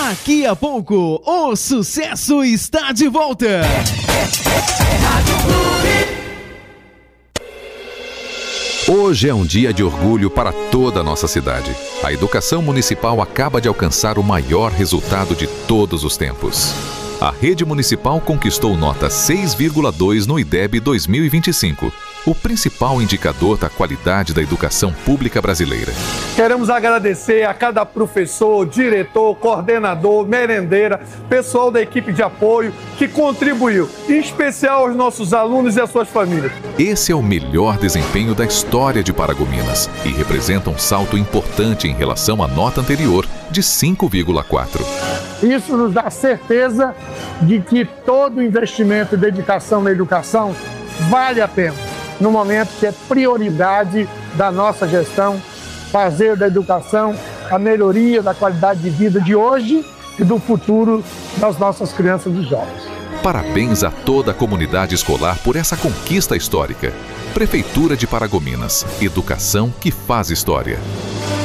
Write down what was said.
Daqui a pouco, o sucesso está de volta. Hoje é um dia de orgulho para toda a nossa cidade. A educação municipal acaba de alcançar o maior resultado de todos os tempos. A rede municipal conquistou nota 6,2 no IDEB 2025, o principal indicador da qualidade da educação pública brasileira. Queremos agradecer a cada professor, diretor, coordenador, merendeira, pessoal da equipe de apoio que contribuiu, em especial aos nossos alunos e às suas famílias. Esse é o melhor desempenho da história de Paragominas e representa um salto importante em relação à nota anterior, de 5,4. Isso nos dá certeza de que todo investimento e dedicação na educação vale a pena, no momento que é prioridade da nossa gestão, fazer da educação a melhoria da qualidade de vida de hoje e do futuro das nossas crianças e jovens. Parabéns a toda a comunidade escolar por essa conquista histórica. Prefeitura de Paragominas, educação que faz história.